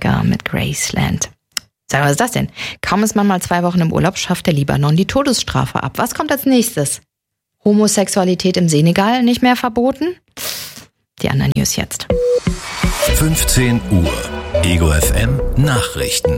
Oscar mit Graceland. Sag mal, was ist das denn? Kaum ist man mal 2 Wochen im Urlaub, schafft der Libanon die Todesstrafe ab. Was kommt als nächstes? Homosexualität im Senegal nicht mehr verboten? Die anderen News jetzt. 15 Uhr. Ego FM Nachrichten.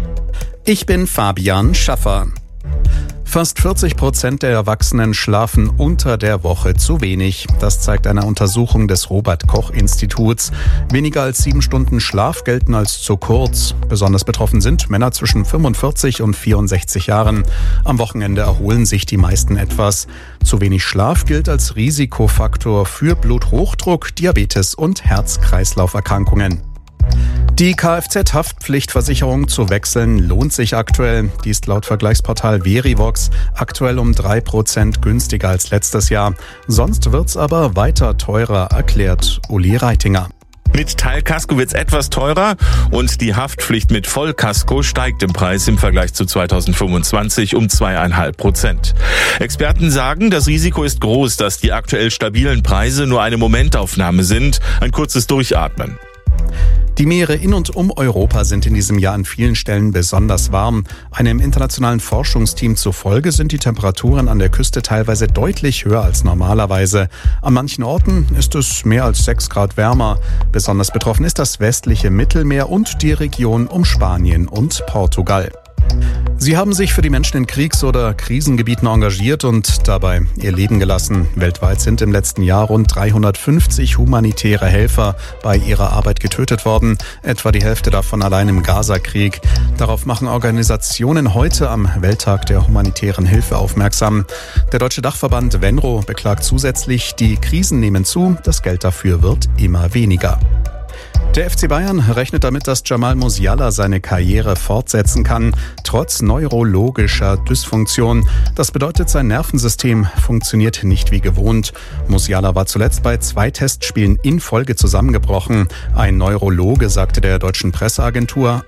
Ich bin Fabian Schaffer. Fast 40% der Erwachsenen schlafen unter der Woche zu wenig. Das zeigt eine Untersuchung des Robert-Koch-Instituts. Weniger als 7 Stunden Schlaf gelten als zu kurz. Besonders betroffen sind Männer zwischen 45 und 64 Jahren. Am Wochenende erholen sich die meisten etwas. Zu wenig Schlaf gilt als Risikofaktor für Bluthochdruck, Diabetes und Herz-Kreislauf-Erkrankungen. Die Kfz-Haftpflichtversicherung zu wechseln lohnt sich aktuell. Die ist laut Vergleichsportal Verivox aktuell um 3% günstiger als letztes Jahr. Sonst wird's aber weiter teurer, erklärt Uli Reitinger. Mit Teilkasko wird's etwas teurer und die Haftpflicht mit Vollkasko steigt im Preis im Vergleich zu 2025 um 2,5%. Experten sagen, das Risiko ist groß, dass die aktuell stabilen Preise nur eine Momentaufnahme sind, ein kurzes Durchatmen. Die Meere in und um Europa sind in diesem Jahr an vielen Stellen besonders warm. Einem internationalen Forschungsteam zufolge sind die Temperaturen an der Küste teilweise deutlich höher als normalerweise. An manchen Orten ist es mehr als 6 Grad wärmer. Besonders betroffen ist das westliche Mittelmeer und die Region um Spanien und Portugal. Sie haben sich für die Menschen in Kriegs- oder Krisengebieten engagiert und dabei ihr Leben gelassen. Weltweit sind im letzten Jahr rund 350 humanitäre Helfer bei ihrer Arbeit getötet worden, etwa die Hälfte davon allein im Gaza-Krieg. Darauf machen Organisationen heute am Welttag der humanitären Hilfe aufmerksam. Der deutsche Dachverband Venro beklagt zusätzlich, die Krisen nehmen zu, das Geld dafür wird immer weniger. Der FC Bayern rechnet damit, dass Jamal Musiala seine Karriere fortsetzen kann, trotz neurologischer Dysfunktion. Das bedeutet, sein Nervensystem funktioniert nicht wie gewohnt. Musiala war zuletzt bei 2 Testspielen in Folge zusammengebrochen. Ein Neurologe sagte der deutschen Presseagentur,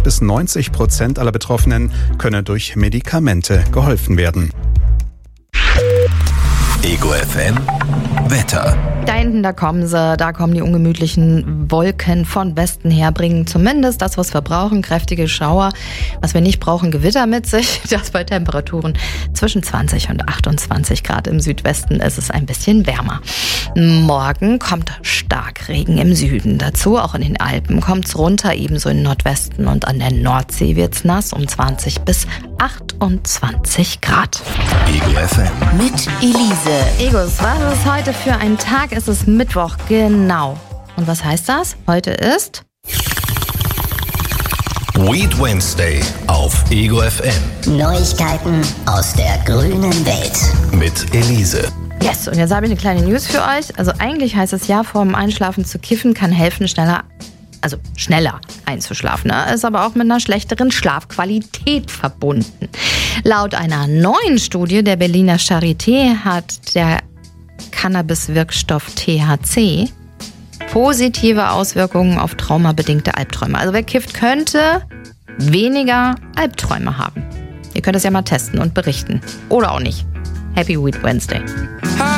80-90% aller Betroffenen könne durch Medikamente geholfen werden. Ego FM Wetter. Da hinten, da kommen sie, da kommen die ungemütlichen Wolken von Westen her, bringen zumindest das, was wir brauchen, kräftige Schauer. Was wir nicht brauchen, Gewitter mit sich. Das bei Temperaturen zwischen 20 und 28 Grad im Südwesten ist es ein bisschen wärmer. Morgen kommt Starkregen im Süden dazu. Auch in den Alpen kommt's runter, ebenso im Nordwesten und an der Nordsee wird's nass um 20 bis 28 Grad. Ego FM Mit Elise. Egos, was ist heute für ein Tag? Es ist Mittwoch, genau. Und was heißt das? Heute ist Weed Wednesday auf Ego FM. Neuigkeiten aus der grünen Welt. Mit Elise. Yes, und jetzt habe ich eine kleine News für euch. Also eigentlich heißt es ja, vor dem Einschlafen zu kiffen kann helfen, schneller einzuschlafen. Ist aber auch mit einer schlechteren Schlafqualität verbunden. Laut einer neuen Studie der Berliner Charité hat der Cannabis-Wirkstoff THC positive Auswirkungen auf traumabedingte Albträume. Also wer kifft, könnte weniger Albträume haben. Ihr könnt das ja mal testen und berichten. Oder auch nicht. Happy Weed Wednesday.